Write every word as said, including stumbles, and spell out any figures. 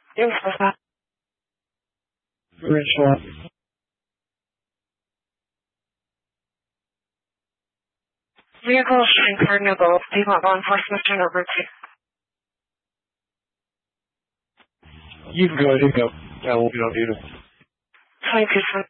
Info. Ritual. Vehicle incarnable. Do you want law enforcement to number two? You can go ahead and go. No, we don't need it. twenty-two.